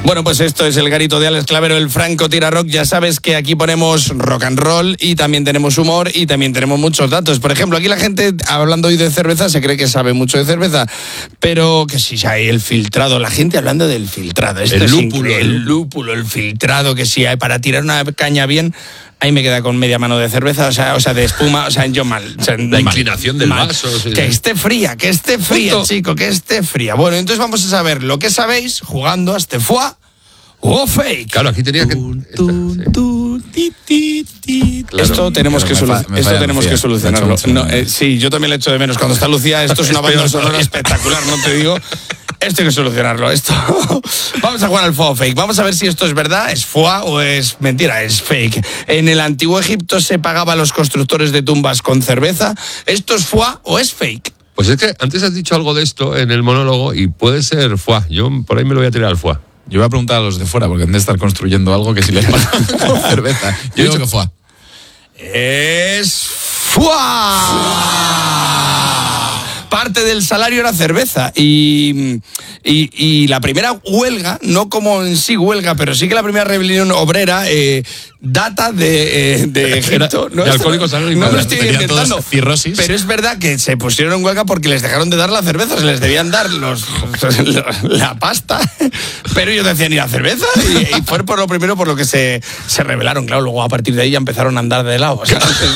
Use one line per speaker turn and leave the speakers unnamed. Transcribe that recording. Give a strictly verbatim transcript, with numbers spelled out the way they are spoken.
Bueno, pues esto es el garito de Alex Clavero, el Franco Tira Rock. Ya sabes que aquí ponemos rock and roll y también tenemos humor y también tenemos muchos datos. Por ejemplo, aquí la gente, hablando hoy de cerveza, se cree que sabe mucho de cerveza, pero que si hay el filtrado, la gente hablando del filtrado. Esto
el
es
lúpulo.
increíble. El lúpulo, el filtrado, que si hay para tirar una caña bien... Ahí me queda con media mano de cerveza, o sea, o sea de espuma, o sea, yo mal. O sea,
La
mal,
inclinación del
mal.
vaso. Sí,
que
sí.
esté fría, que esté fría,
Punto.
chico, que esté fría. Bueno, entonces vamos a saber lo que sabéis jugando a este foie o fake.
Claro, aquí tenía que...
Tun, tun, tun, ti, ti, ti.
Claro.
Esto tenemos que,
Pero me
solu-
fa- me
esto
falla
tenemos
Lucía.
que solucionarlo.
Me echo mucho
No,
de
eh,
menos.
sí, yo también le echo de menos. Cuando está Lucía, esto es una
Es
banda
peor
sonora
todavía.
espectacular, no te digo. Esto hay que solucionarlo, esto. Vamos a jugar al foie o fake. Vamos a ver si esto es verdad, es foie o es mentira, es fake. En el antiguo Egipto se pagaba a los constructores de tumbas con cerveza. ¿Esto es foie o es fake?
Pues es que antes has dicho algo de esto en el monólogo y puede ser foie. Yo por ahí me lo voy a tirar al foie.
Yo voy a preguntar a los de fuera, porque han de estar construyendo algo que si les pagan con cerveza. Yo he dicho que fue.
Es foie. Parte del salario era cerveza y, y, y la primera huelga, no como en sí huelga, pero sí que la primera rebelión obrera eh, data de, eh, de Egipto.
Era de Alcohólicos Anónimos.
No lo estoy
Tenían
inventando.
todos cirrosis.
Pero es verdad que se pusieron en huelga porque les dejaron de dar la cerveza, se les debían dar los, la pasta, pero ellos decían ir a cerveza y, y fue por lo primero por lo que se, se rebelaron. Claro, luego a partir de ahí ya empezaron a andar de lado. O sea,